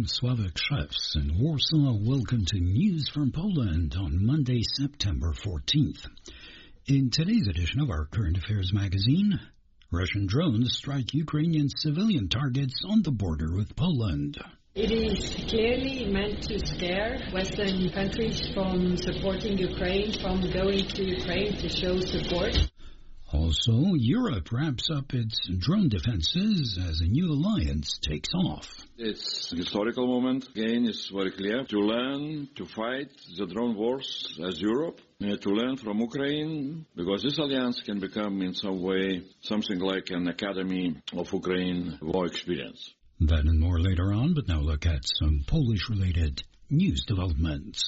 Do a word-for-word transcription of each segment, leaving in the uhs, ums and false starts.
Sławek Szewc in Warsaw. Welcome to News from Poland on Monday, September fourteenth. In today's edition of our Current Affairs magazine, Russian drones strike Ukrainian civilian targets on the border with Poland. It is clearly meant to scare Western countries from supporting Ukraine, from going to Ukraine to show support. Also, Europe wraps up its drone defenses as a new alliance takes off. It's a historical moment. Again, it's very clear. To learn to fight the drone wars as Europe, uh, to learn from Ukraine, because this alliance can become in some way something like an academy of Ukraine war experience. That and more later on, but now look at some Polish-related news developments.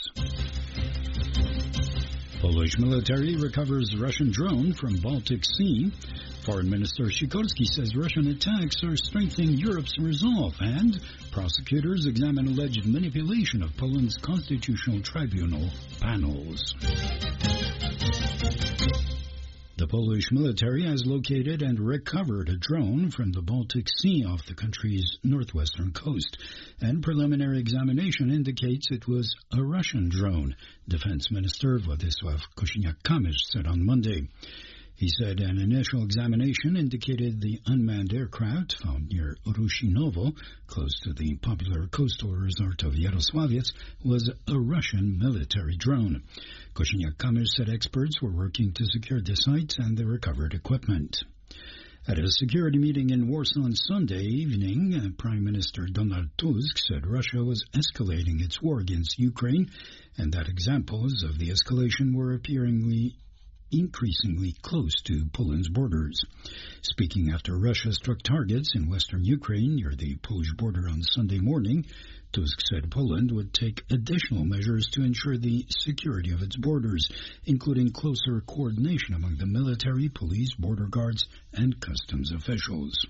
Polish military recovers Russian drone from Baltic Sea. Foreign Minister Sikorski says Russian attacks are strengthening Europe's resolve, and prosecutors examine alleged manipulation of Poland's constitutional tribunal panels. The Polish military has located and recovered a drone from the Baltic Sea off the country's northwestern coast, and preliminary examination indicates it was a Russian drone, Defense Minister Władysław Kosiniak-Kamysz said on Monday. He said an initial examination indicated the unmanned aircraft found near Rushinovo, close to the popular coastal resort of Yarosławiec, was a Russian military drone. Kosiniak-Kamysz said experts were working to secure the site and the recovered equipment. At a security meeting in Warsaw on Sunday evening, Prime Minister Donald Tusk said Russia was escalating its war against Ukraine and that examples of the escalation were appearingly increasingly close to Poland's borders. Speaking after Russia struck targets in western Ukraine near the Polish border on Sunday morning, Tusk said Poland would take additional measures to ensure the security of its borders, including closer coordination among the military, police, border guards, and customs officials.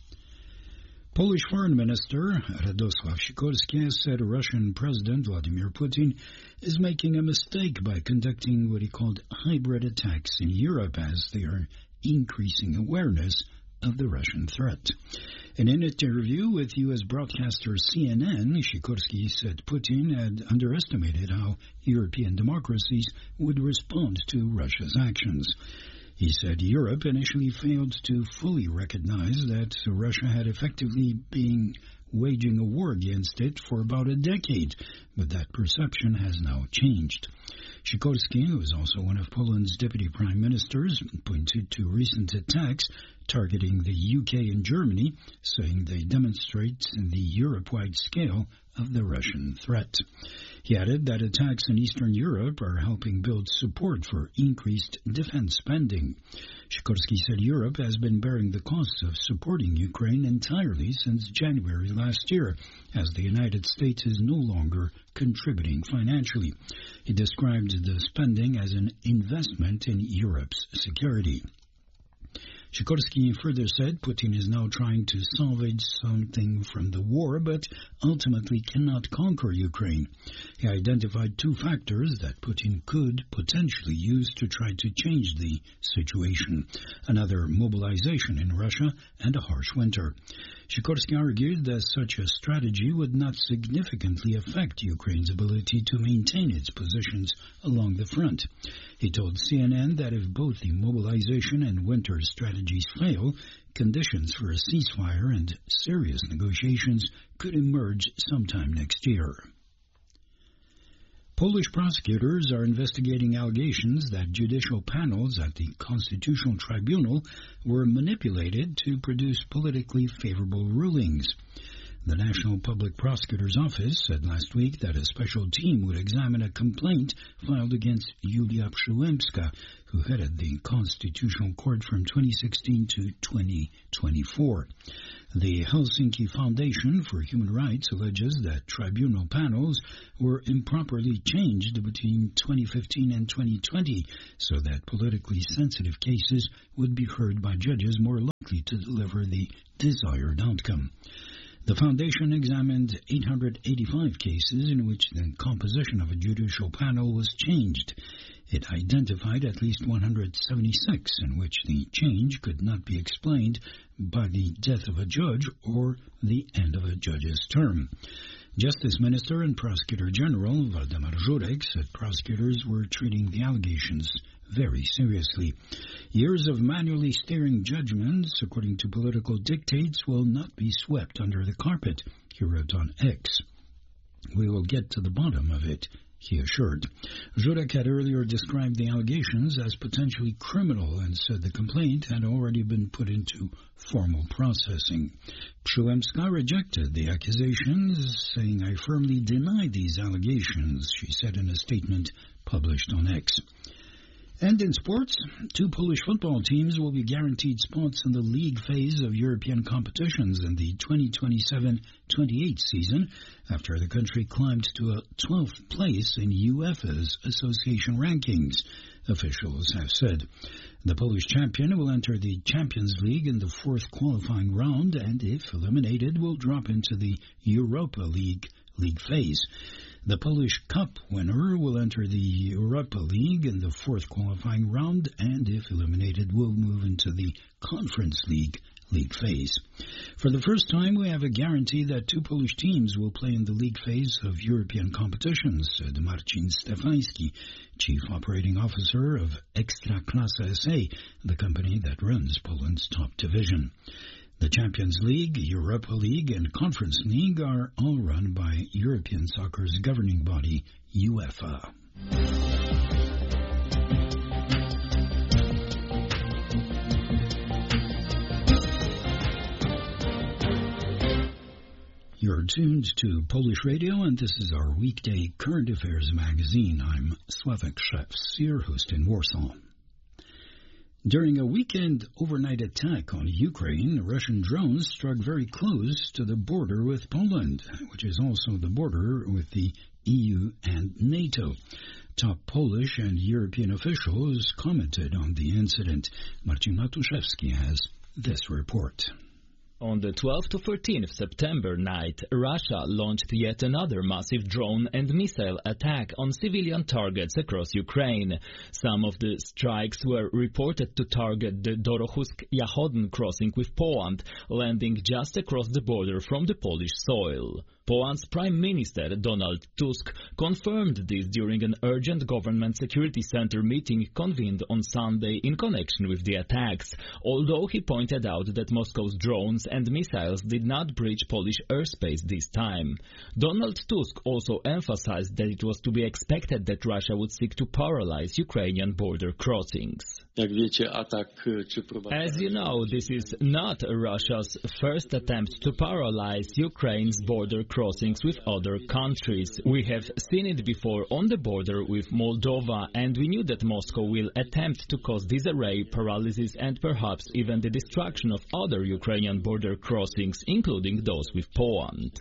Polish Foreign Minister Radosław Sikorski said Russian President Vladimir Putin is making a mistake by conducting what he called hybrid attacks in Europe as they are increasing awareness of the Russian threat. In an interview with U S broadcaster C N N, Sikorski said Putin had underestimated how European democracies would respond to Russia's actions. He said Europe initially failed to fully recognize that Russia had effectively been waging a war against it for about a decade, but that perception has now changed. Sikorski, who is also one of Poland's deputy prime ministers, pointed to recent attacks targeting the U K and Germany, saying they demonstrate the Europe-wide scale of the Russian threat. He added that attacks in Eastern Europe are helping build support for increased defense spending. Sikorski said Europe has been bearing the costs of supporting Ukraine entirely since January last year, as the United States is no longer contributing financially. He described the spending as an investment in Europe's security. Sikorski further said Putin is now trying to salvage something from the war, but ultimately cannot conquer Ukraine. He identified two factors that Putin could potentially use to try to change the situation: another mobilization in Russia and a harsh winter. Sikorski argued that such a strategy would not significantly affect Ukraine's ability to maintain its positions along the front. He told C N N that if both the mobilization and winter strategies fail, conditions for a ceasefire and serious negotiations could emerge sometime next year. Polish prosecutors are investigating allegations that judicial panels at the Constitutional Tribunal were manipulated to produce politically favorable rulings. The National Public Prosecutor's Office said last week that a special team would examine a complaint filed against Julia Przyłębska, who headed the Constitutional Court from twenty sixteen to twenty twenty-four. The Helsinki Foundation for Human Rights alleges that tribunal panels were improperly changed between twenty fifteen and twenty twenty so that politically sensitive cases would be heard by judges more likely to deliver the desired outcome. The foundation examined eight hundred eighty-five cases in which the composition of a judicial panel was changed. It identified at least one hundred seventy-six in which the change could not be explained by the death of a judge or the end of a judge's term. Justice Minister and Prosecutor General Waldemar Żurek said prosecutors were treating the allegations very seriously. Years of manually steering judgments, according to political dictates, will not be swept under the carpet, he wrote on X. We will get to the bottom of it, he assured. Żurek had earlier described the allegations as potentially criminal and said the complaint had already been put into formal processing. Przyłębska rejected the accusations, saying, I firmly deny these allegations, she said in a statement published on X. And in sports, two Polish football teams will be guaranteed spots in the league phase of European competitions in the twenty twenty-seven twenty-eight season after the country climbed to a twelfth place in UEFA's association rankings, officials have said. The Polish champion will enter the Champions League in the fourth qualifying round and, if eliminated, will drop into the Europa League league phase. The Polish Cup winner will enter the Europa League in the fourth qualifying round and, if eliminated, will move into the Conference League league phase. For the first time, we have a guarantee that two Polish teams will play in the league phase of European competitions, said Marcin Stefański, Chief Operating Officer of Ekstraklasa S A, the company that runs Poland's top division. The Champions League, Europa League, and Conference League are all run by European soccer's governing body, UEFA. You're tuned to Polish Radio, and this is our weekday current affairs magazine. I'm Sławek Szewc, your host in Warsaw. During a weekend overnight attack on Ukraine, Russian drones struck very close to the border with Poland, which is also the border with the E U and NATO. Top Polish and European officials commented on the incident. Marcin Matuszewski has this report. On the twelfth to thirteenth September night, Russia launched yet another massive drone and missile attack on civilian targets across Ukraine. Some of the strikes were reported to target the Dorohusk-Jachodyn crossing with Poland, landing just across the border from the Polish soil. Poland's Prime Minister Donald Tusk confirmed this during an urgent Government Security Center meeting convened on Sunday in connection with the attacks, although he pointed out that Moscow's drones and missiles did not breach Polish airspace this time. Donald Tusk also emphasized that it was to be expected that Russia would seek to paralyze Ukrainian border crossings. As you know, this is not Russia's first attempt to paralyze Ukraine's border crossings with other countries. We have seen it before on the border with Moldova, and we knew that Moscow will attempt to cause disarray, paralysis, and perhaps even the destruction of other Ukrainian border crossings, including those with Poland.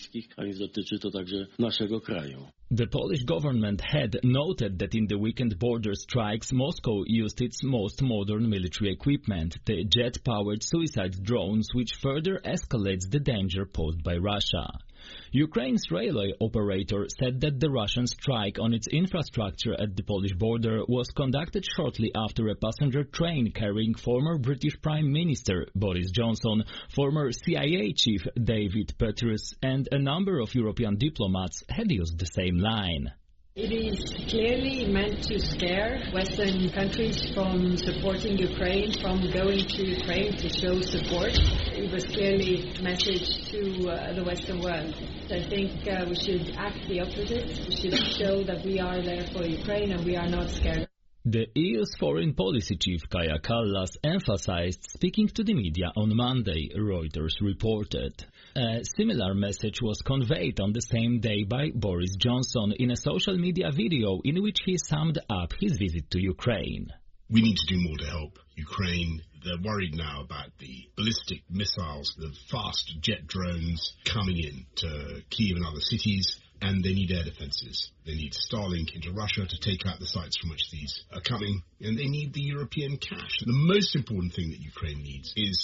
The Polish government had noted that in the weekend border strikes, Moscow used its most modern military equipment, the jet-powered suicide drones, which further escalates the danger posed by Russia. Ukraine's railway operator said that the Russian strike on its infrastructure at the Polish border was conducted shortly after a passenger train carrying former British Prime Minister Boris Johnson, former C I A chief David Petraeus, and a number of European diplomats had used the same line. It is clearly meant to scare Western countries from supporting Ukraine, from going to Ukraine to show support. It was clearly a message to uh, the Western world. So I think uh, we should act the opposite. We should show that we are there for Ukraine and we are not scared. The E U's foreign policy chief Kaja Kallas emphasized speaking to the media on Monday, Reuters reported. A similar message was conveyed on the same day by Boris Johnson in a social media video in which he summed up his visit to Ukraine. We need to do more to help Ukraine. They're worried now about the ballistic missiles, the fast jet drones coming in to Kyiv and other cities. And they need air defenses. They need Starlink into Russia to take out the sites from which these are coming. And they need the European cash. The most important thing that Ukraine needs is